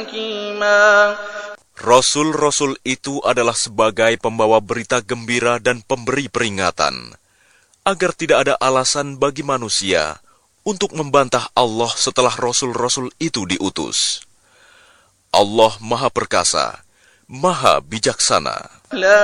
Rasul-rasul itu adalah sebagai pembawa berita gembira dan pemberi peringatan, agar tidak ada alasan bagi manusia untuk membantah Allah setelah rasul-rasul itu diutus. Allah Maha Perkasa, Maha Bijaksana.